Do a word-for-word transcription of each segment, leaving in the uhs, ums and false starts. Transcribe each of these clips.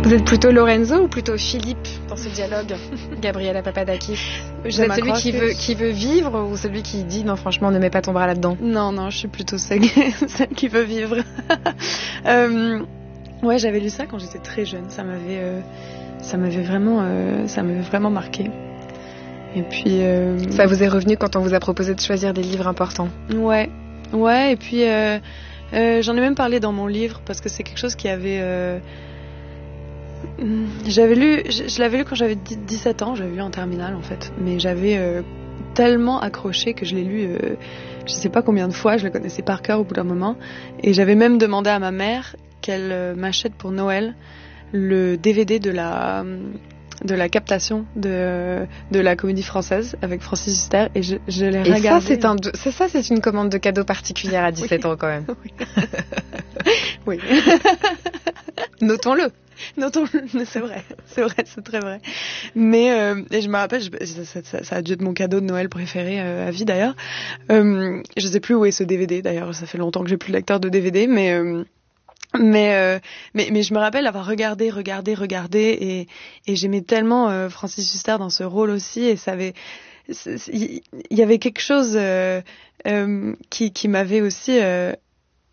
Vous êtes plutôt Lorenzo ou plutôt Philippe dans ce dialogue, Gabriela Papadakis? Vous êtes celui qui veut, qui veut vivre ou celui qui dit non franchement ne mets pas ton bras là-dedans? Non, non, je suis plutôt celle, celle qui veut vivre. euh, ouais, j'avais lu ça quand j'étais très jeune, ça m'avait, euh, ça m'avait vraiment, euh, ça m'avait vraiment marqué. Et puis... Euh, ça vous est revenu quand on vous a proposé de choisir des livres importants? Ouais, ouais, et puis euh, euh, j'en ai même parlé dans mon livre parce que c'est quelque chose qui avait... Euh, J'avais lu, je, je l'avais lu quand j'avais dix-sept ans, j'avais lu en terminale en fait, mais j'avais euh, tellement accroché que je l'ai lu, euh, je sais pas combien de fois, je le connaissais par cœur au bout d'un moment, et j'avais même demandé à ma mère qu'elle euh, m'achète pour Noël le D V D de la de la captation de de la Comédie Française avec Francis Huster, et je, je l'ai et regardé. Ça c'est un, c'est ça c'est une commande de cadeau particulière à dix-sept oui. ans quand même. Oui. Oui. Notons-le. Notons-le, c'est vrai, c'est vrai, c'est très vrai. Mais euh, et je me rappelle, je, ça, ça, ça a dû être mon cadeau de Noël préféré euh, à vie d'ailleurs. Euh, je sais plus où est ce D V D d'ailleurs, ça fait longtemps que j'ai plus de lecteur de D V D, mais euh, mais, euh, mais mais je me rappelle avoir regardé, regardé, regardé, et et j'aimais tellement euh, Francis Huster dans ce rôle aussi, et ça avait, il y avait quelque chose euh, euh, qui qui m'avait aussi euh,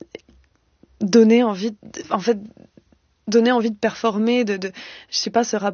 donné envie, de, en fait. donner envie de performer, de, de je sais pas, ce rapport